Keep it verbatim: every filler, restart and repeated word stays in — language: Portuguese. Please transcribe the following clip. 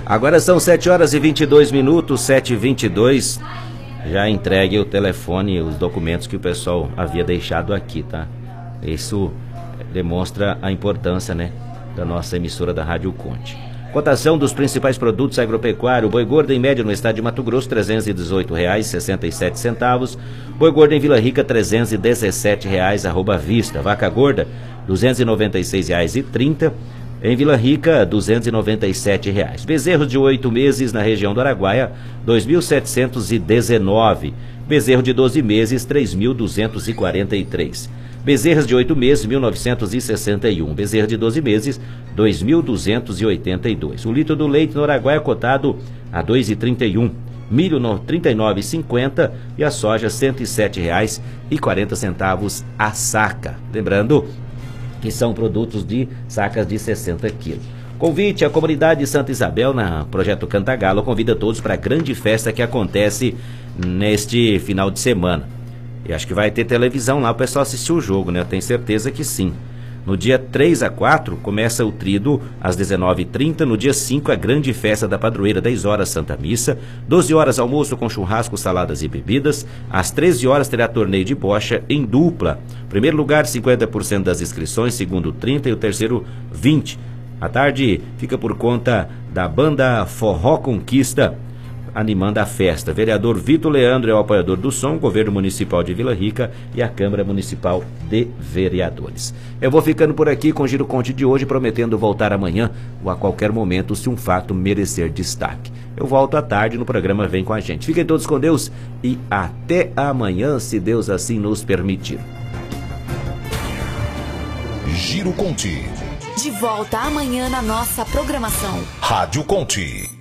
Agora são sete horas e vinte e dois minutos, sete e vinte e dois. Já entregue o telefone e os documentos que o pessoal havia deixado aqui, tá? Isso demonstra a importância, né, da nossa emissora da Rádio Conte. Cotação dos principais produtos agropecuários: boi gordo em média no estado de Mato Grosso, trezentos e dezoito reais e sessenta e sete centavos. Boi gordo em Vila Rica, trezentos e dezessete reais, arroba vista. Vaca gorda, duzentos e noventa e seis reais e trinta centavos. Em Vila Rica, duzentos e noventa e sete reais. Bezerros de oito meses na região do Araguaia, dois mil setecentos e dezenove. Bezerro de doze meses, três mil duzentos e quarenta e três. Bezerras de oito meses, mil novecentos e sessenta e um. Bezerra de doze meses, dois mil duzentos e oitenta e dois. O litro do leite no Araguaia cotado a dois reais e trinta e um. Milho no trinta e nove reais e cinquenta centavos e a soja cento e sete reais e quarenta centavos a saca. Lembrando que são produtos de sacas de sessenta quilos. Convite à comunidade de Santa Isabel, na Projeto Cantagalo, convida todos para a grande festa que acontece neste final de semana. E acho que vai ter televisão lá, o pessoal assistir o jogo, né? Eu tenho certeza que sim. No dia três a quatro, começa o trido às dezenove e trinta. No dia cinco, a grande festa da padroeira, dez horas, Santa Missa. doze horas, almoço com churrasco, saladas e bebidas. Às treze horas, terá torneio de bocha em dupla. Primeiro lugar, cinquenta por cento das inscrições. Segundo, trinta por cento e o terceiro, vinte por cento. A tarde fica por conta da banda Forró Conquista, animando a festa. Vereador Vitor Leandro é o apoiador do som, Governo Municipal de Vila Rica e a Câmara Municipal de Vereadores. Eu vou ficando por aqui com o Giro Conte de hoje, prometendo voltar amanhã ou a qualquer momento se um fato merecer destaque. Eu volto à tarde no programa Vem Com a Gente. Fiquem todos com Deus e até amanhã, se Deus assim nos permitir. Giro Conte. De volta amanhã na nossa programação. Rádio Conte.